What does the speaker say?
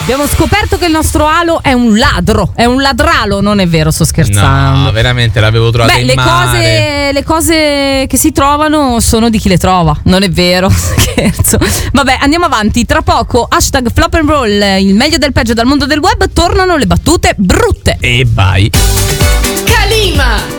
Abbiamo scoperto che il nostro alo è un ladro, è un ladralo, non è vero, sto scherzando. No, veramente l'avevo trovato in mare. Le cose che si trovano sono di chi le trova, non è vero, scherzo. Vabbè, andiamo avanti, tra poco hashtag Flop and Roll, il meglio del peggio dal mondo del web, tornano le battute brutte. E vai. Kalima!